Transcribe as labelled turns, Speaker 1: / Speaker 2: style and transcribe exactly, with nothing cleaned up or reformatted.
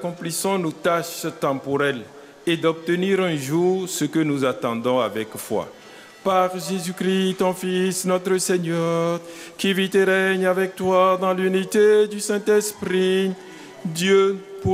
Speaker 1: Accomplissons nos tâches temporelles et d'obtenir un jour ce que nous attendons avec foi. Par Jésus-Christ, ton Fils, notre Seigneur, qui vit et règne avec toi dans l'unité du Saint-Esprit, Dieu,